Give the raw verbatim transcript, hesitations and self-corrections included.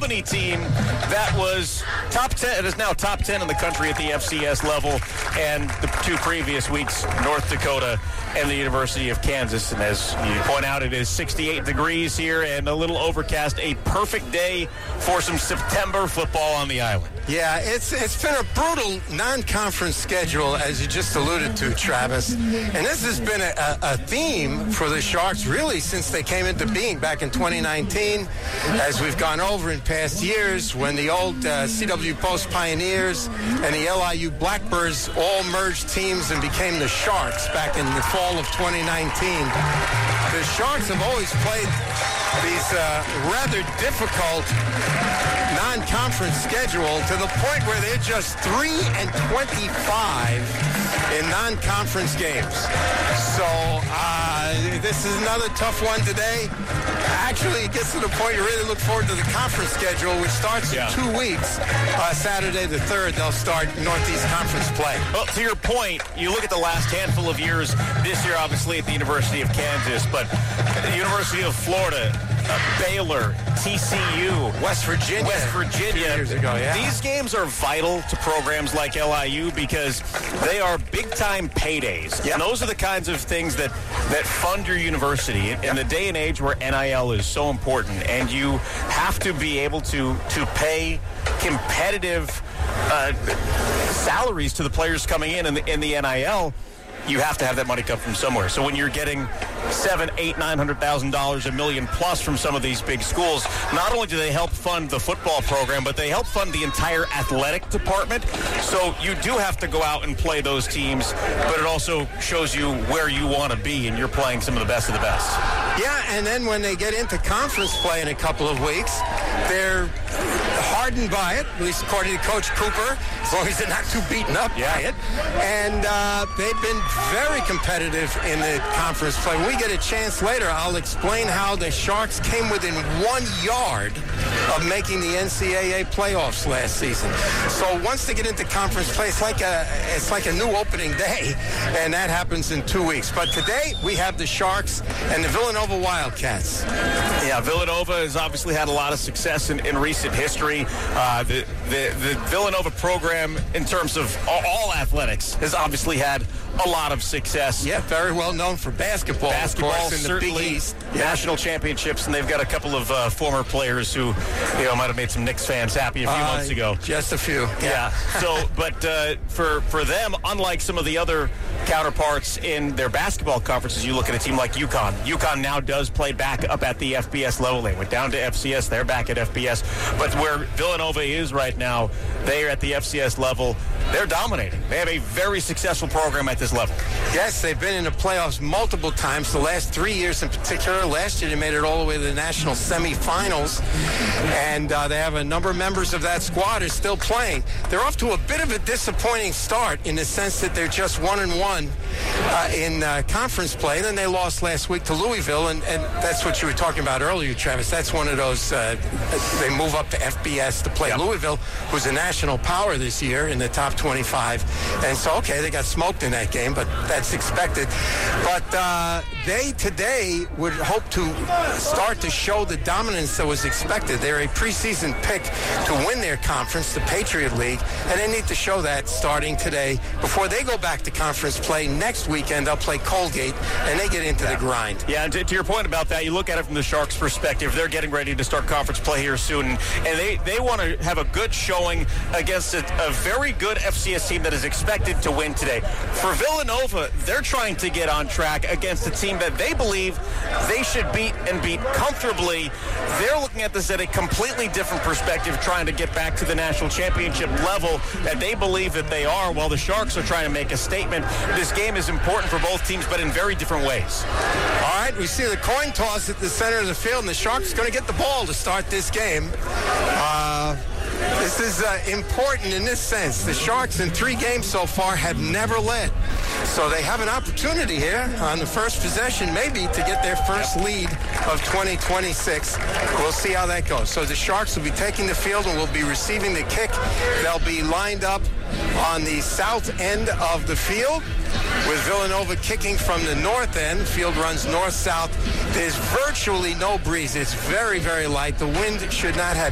Albany team that was top ten. It is now top ten in the country at the F C S level, and the two previous weeks, North Dakota and the University of Kansas. And as you point out, it is sixty-eight degrees here and a little overcast. A perfect day for some September football on the island. Yeah, it's it's been a brutal non-conference schedule, as you just alluded to, Travis. And this has been a, a theme for the Sharks really since they came into being back in twenty nineteen, as we've gone over in past years when the old uh, C W Post Pioneers and the L I U Blackbirds all merged teams and became the Sharks back in the fall of twenty nineteen. The Sharks have always played these uh, rather difficult non-conference schedule to the point where they're just three and twenty-five in non-conference games. So uh, this is another tough one today. Actually, it gets to the point you really look forward to the conference schedule, which starts yeah. in two weeks. Uh, Saturday the third, they'll start Northeast Conference play. Well, to your point, you look at the last handful of years, this year obviously at the University of Kansas, but the University of Florida, uh, Baylor, T C U, West Virginia. West Virginia. Two years ago, yeah. These games are vital to programs like L I U because they are big-time paydays. Yep. And those are the kinds of things that, that fund your university in, in the day and age where N I L is so important. And you have to be able to, to pay competitive uh, salaries to the players coming in in the, in the N I L. You have to have that money come from somewhere. So when you're getting seven, eight, nine hundred thousand dollars, a million plus from some of these big schools, not only do they help fund the football program, but they help fund the entire athletic department. So you do have to go out and play those teams, but it also shows you where you want to be, and you're playing some of the best of the best. Yeah, and then when they get into conference play in a couple of weeks, they're hardened by it, at least according to Coach Cooper, as long as they're not too beaten up yeah. by it. And uh, they've been very competitive in the conference play. When we get a chance later, I'll explain how the Sharks came within one yard of making the N C double A playoffs last season. So once they get into conference play, it's like a it's like a new opening day, and that happens in two weeks. But today we have the Sharks and the Villanova Wildcats. Yeah, Villanova has obviously had a lot of success in, in recent history. Uh, the, the the Villanova program, in terms of all, all athletics, has obviously had a lot of success. Yeah, very well known for basketball, Basketball, of course, in the certainly, Big East. National championships, and they've got a couple of uh, former players who, you know, might have made some Knicks fans happy a few Uh, months ago. Just a few. Yeah. Yeah. So, but uh, for for them, unlike some of the other counterparts in their basketball conferences, you look at a team like UConn. UConn now does play back up at the F B S level. They went down to F C S. They're back at F B S. But where Villanova is right now, they are at the F C S level. They're dominating. They have a very successful program at this level. Yes, they've been in the playoffs multiple times, the last three years in particular. Last year they made it all the way to the national semifinals, and uh, they have a number of members of that squad who are still playing. They're off to a bit of a disappointing start in the sense that they're just one and one uh, in uh, conference play. Then they lost last week to Louisville, and, and that's what you were talking about earlier, Travis. That's one of those, uh, they move up to F B S to play yep. Louisville, who's a national power this year in the top twenty-five. And so, okay, they got smoked in that game, but that's expected. But uh, they today would hope to start to show the dominance that was expected. They're a preseason pick to win their conference, the Patriot League, and they need to show that starting today before they go back to conference play next weekend. They'll play Colgate, and they get into yeah. the grind. Yeah, and to, to your point about that, you look at it from the Sharks' perspective. They're getting ready to start conference play here soon, and they, they want to have a good showing against a, a very good F C S team that is expected to win today. For Villanova, they're trying to get on track against a team that they believe they should beat and beat comfortably. They're looking at this at a completely different perspective, trying to get back to the national championship level that they believe that they are, while the Sharks are trying to make a statement. This game is important for both teams, but in very different ways. All right, we see the coin toss at the center of the field, and the Sharks are going to get the ball to start this game. Uh, this is uh, important in this sense. The Sharks in three games so far have never led. So they have an opportunity here on the first possession maybe to get their first lead of twenty twenty-six. We'll see how that goes. So the Sharks will be taking the field and will be receiving the kick. They'll be lined up on the south end of the field, with Villanova kicking from the north end. Field runs north-south. There's virtually no breeze. It's very, very light. The wind should not have